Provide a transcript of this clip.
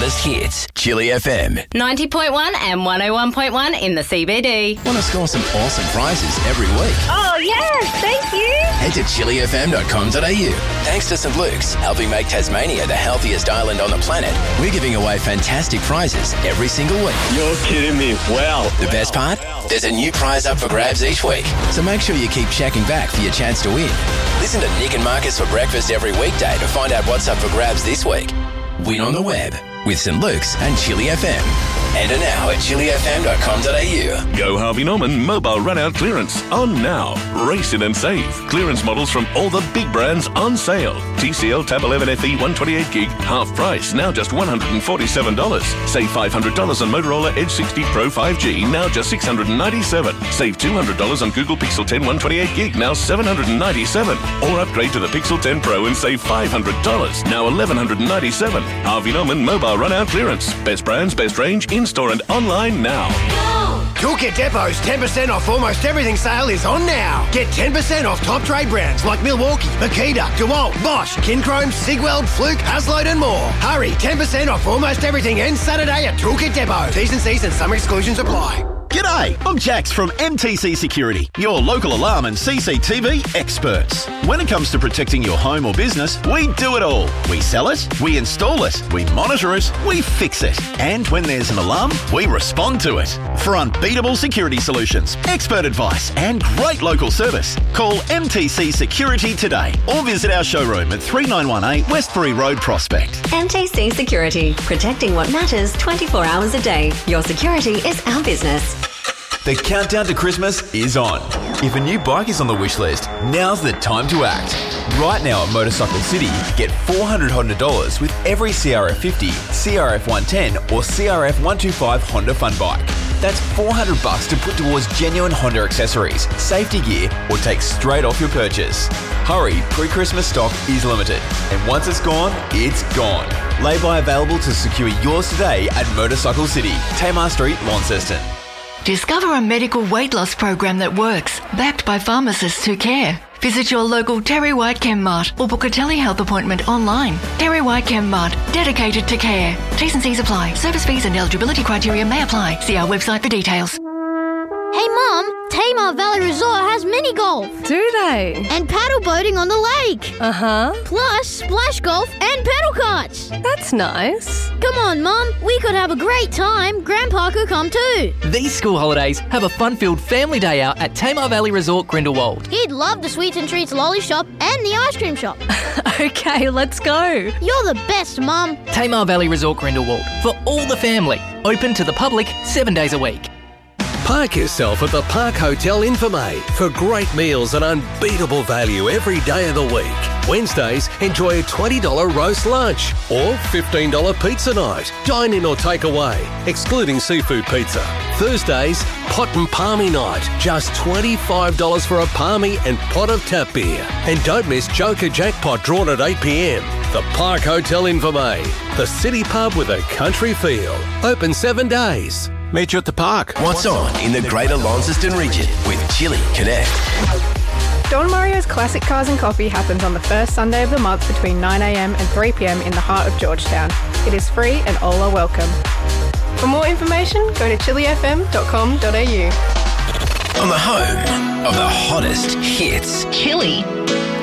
hottest hits. Chili FM. 90.1 and 101.1 in the CBD. Want to score some awesome prizes every week? Oh, yes, thank you. Head to chilifm.com.au. Thanks to St. Luke's, helping make Tasmania the healthiest island on the planet, we're giving away fantastic prizes every single week. You're kidding me. Wow. The best part? There's a new prize up for grabs each week. So make sure you keep checking back for your chance to win. Listen to Nick and Marcus for breakfast every weekday to find out what's up for grabs this week. Win on the web with St. Luke's and Chili FM. Enter now at chilifm.com.au. Go Harvey Norman mobile run-out clearance on now. Race in and save. Clearance models from all the big brands on sale. TCL Tab 11 FE 128 gig, half price, now just $147. Save $500 on Motorola Edge 60 Pro 5G, now just $697. Save $200 on Google Pixel 10 128 gig, now $797. Or upgrade to the Pixel 10 Pro and save $500, now $1,197. Harvey Norman mobile run-out clearance. Best brands, best range, in-store and online now. Toolkit Depot's 10% off almost everything sale is on now. Get 10% off top trade brands like Milwaukee, Makita, DeWalt, Bosch, Kinchrome, Sigweld, Fluke, Haslode and more. Hurry, 10% off almost everything ends Saturday at Toolkit Depot. T's and C's and some exclusions apply. G'day, I'm Jax from MTC Security, your local alarm and CCTV experts. When it comes to protecting your home or business, we do it all. We sell it, we install it, we monitor it, we fix it. And when there's an alarm, we respond to it. For unbeatable security solutions, expert advice and great local service, call MTC Security today or visit our showroom at 3918 Westbury Road, Prospect. MTC Security, protecting what matters 24 hours a day. Your security is our business. The countdown to Christmas is on. If a new bike is on the wish list, now's the time to act. Right now at Motorcycle City, get $400 Honda dollars with every CRF 50, CRF 110 or CRF 125 Honda Fun Bike. That's $400 to put towards genuine Honda accessories, safety gear or take straight off your purchase. Hurry, pre-Christmas stock is limited. And once it's gone, it's gone. Lay-by available to secure yours today at Motorcycle City, Tamar Street, Launceston. Discover a medical weight loss program that works, backed by pharmacists who care. Visit your local Terry White Chemmart or book a telehealth appointment online. Terry White Chemmart, dedicated to care. T's and C's apply. Service fees and eligibility criteria may apply. See our website for details. Hey Mum, Tamar Valley Resort has mini golf. Do they? And paddle boating on the lake. Uh-huh. Plus splash golf and pedal karts. That's nice. Come on Mum, we could have a great time. Grandpa could come too. These school holidays, have a fun-filled family day out at Tamar Valley Resort, Grindelwald. He'd love the Sweets and Treats lolly shop and the ice cream shop. Okay, let's go. You're the best, Mum. Tamar Valley Resort, Grindelwald. For all the family. Open to the public 7 days a week. Park yourself at the Park Hotel Infirmay for great meals and unbeatable value every day of the week. Wednesdays, enjoy a $20 roast lunch or $15 pizza night. Dine in or take away, excluding seafood pizza. Thursdays, pot and palmy night. Just $25 for a palmy and pot of tap beer. And don't miss Joker Jackpot drawn at 8 p.m. The Park Hotel Infirmay, the city pub with a country feel. Open 7 days. Meet you at the park. What's on in the Greater Launceston region with Chili Connect? Don Mario's Classic Cars and Coffee happens on the first Sunday of the month between 9am and 3pm in the heart of Georgetown. It is free and all are welcome. For more information, go to chilifm.com.au. On the home of the hottest hits. Chili